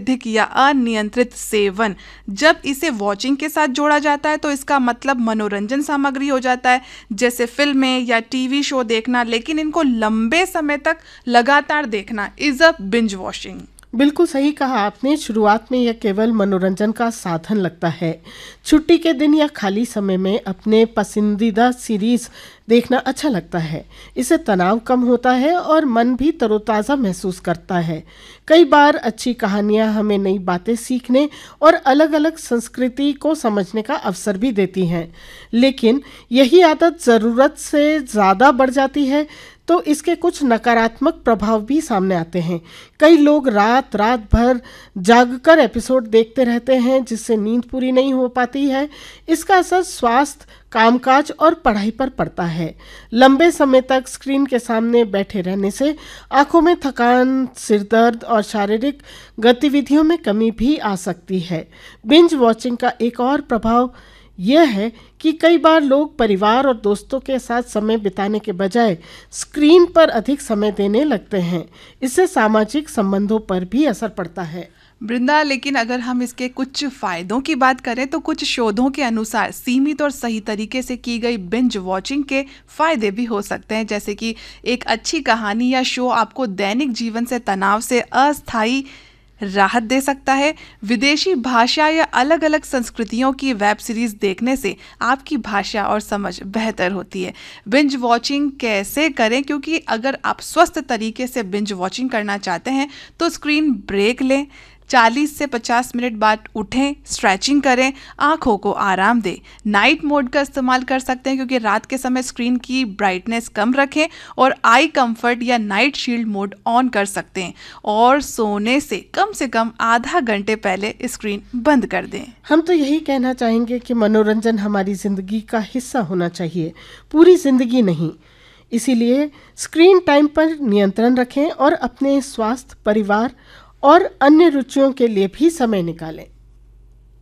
अत्यधिक या अनियंत्रित सेवन, जब इसे वॉचिंग के साथ जोड़ा जाता है तो इसका मतलब मनोरंजन सामग्री हो जाता है, जैसे फिल्में या टीवी शो देखना, लेकिन इनको लंबे समय तक लगातार देखना इज अ बिंज वॉचिंग। बिल्कुल सही कहा आपने। शुरुआत में यह केवल मनोरंजन का साधन लगता है। छुट्टी के दिन या खाली समय में अपने पसंदीदा सीरीज देखना अच्छा लगता है। इससे तनाव कम होता है और मन भी तरोताज़ा महसूस करता है। कई बार अच्छी कहानियाँ हमें नई बातें सीखने और अलग अलग संस्कृति को समझने का अवसर भी देती हैं, लेकिन यही आदत ज़रूरत से ज़्यादा बढ़ जाती है तो इसके कुछ नकारात्मक प्रभाव भी सामने आते हैं। कई लोग रात भर जागकर एपिसोड देखते रहते हैं, जिससे नींद पूरी नहीं हो पाती है। इसका असर स्वास्थ्य, कामकाज और पढ़ाई पर पड़ता है। लंबे समय तक स्क्रीन के सामने बैठे रहने से आंखों में थकान, सिरदर्द और शारीरिक गतिविधियों में कमी भी आ सकती है। बिंज वॉचिंग का एक और प्रभाव यह है कि कई बार लोग परिवार और दोस्तों के साथ समय बिताने के बजाय स्क्रीन पर अधिक समय देने लगते हैं। इससे सामाजिक संबंधों पर भी असर पड़ता है। वृंदा, लेकिन अगर हम इसके कुछ फायदों की बात करें तो कुछ शोधों के अनुसार सीमित और सही तरीके से की गई बिंज वॉचिंग के फायदे भी हो सकते हैं, जैसे कि एक अच्छी कहानी या शो आपको दैनिक जीवन से तनाव से अस्थायी राहत दे सकता है। विदेशी भाषा या अलग अलग संस्कृतियों की वेब सीरीज देखने से आपकी भाषा और समझ बेहतर होती है। बिंज वॉचिंग कैसे करें, क्योंकि अगर आप स्वस्थ तरीके से बिंज वॉचिंग करना चाहते हैं तो स्क्रीन ब्रेक लें, 40 से 50 मिनट बाद उठें, स्ट्रेचिंग करें, आंखों को आराम दें। नाइट मोड का इस्तेमाल कर सकते हैं, क्योंकि रात के समय स्क्रीन की ब्राइटनेस कम रखें और आई कंफर्ट या नाइट शील्ड मोड ऑन कर सकते हैं, और सोने से कम आधा घंटे पहले स्क्रीन बंद कर दें। हम तो यही कहना चाहेंगे कि मनोरंजन हमारी जिंदगी का हिस्सा होना चाहिए, पूरी जिंदगी नहीं। इसीलिए स्क्रीन टाइम पर नियंत्रण रखें और अपने स्वास्थ्य, परिवार और अन्य रुचियों के लिए भी समय निकालें।